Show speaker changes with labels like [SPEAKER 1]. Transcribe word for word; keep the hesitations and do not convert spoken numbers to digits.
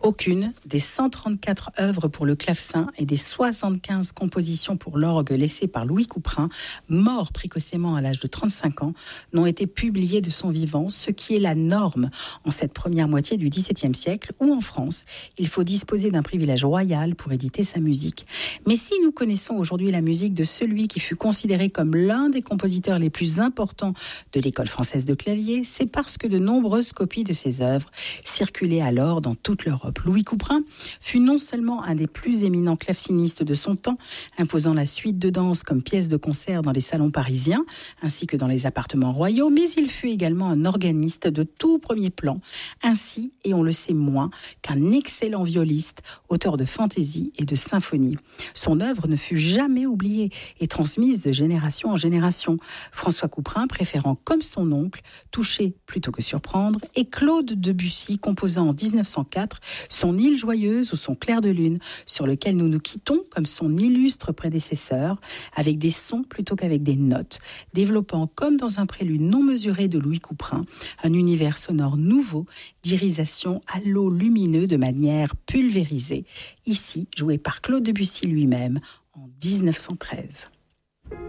[SPEAKER 1] Aucune des cent trente-quatre œuvres pour le clavecin et des soixante-quinze compositions pour l'orgue laissées par Louis Couperin, mort précocement à l'âge de trente-cinq ans, n'ont été publiées de son vivant, ce qui est la norme en cette première moitié du dix-septième siècle, où en France, il faut disposer d'un privilège royal pour éditer sa musique. Mais si nous connaissons aujourd'hui la musique de celui qui fut considéré comme l'un des compositeurs les plus importants de l'école française de clavier, c'est parce que de nombreuses copies de ses œuvres circulaient alors dans toute l'Europe. Louis Couperin fut non seulement un des plus éminents clavecinistes de son temps, imposant la suite de danse comme pièce de concert dans les salons parisiens, ainsi que dans les appartements royaux, mais il fut également un organiste de tout premier plan, ainsi, et on le sait moins, qu'un excellent violiste, auteur de fantaisie et de symphonies. Son œuvre ne fut jamais oubliée et transmise de génération en génération, François Couperin préférant, comme son oncle, toucher plutôt que surprendre, et Claude Debussy composant en dix-neuf cent quatre son île joyeuse ou son clair de lune, sur lequel nous nous quittons comme son illustre prédécesseur, avec des sons plutôt qu'avec des notes, développant comme dans un prélude non mesuré de Louis Couperin, un univers sonore nouveau, d'irisation à l'eau lumineux de manière pulvérisée, ici joué par Claude Debussy lui-même en dix-neuf cent treize.